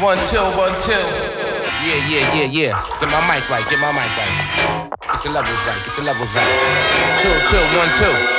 1, 2, 1, 2. Yeah. Get my mic right. Get the levels right. 2, 2, 1, 2.